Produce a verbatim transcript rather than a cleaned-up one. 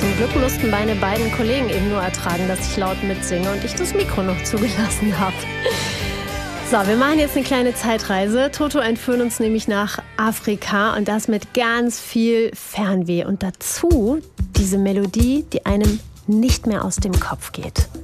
Zum Glück mussten meine beiden Kollegen eben nur ertragen, dass ich laut mitsinge und ich das Mikro noch zugelassen habe. So, wir machen jetzt eine kleine Zeitreise. Toto entführen uns nämlich nach Afrika und das mit ganz viel Fernweh. Und dazu diese Melodie, die einem nicht mehr aus dem Kopf geht.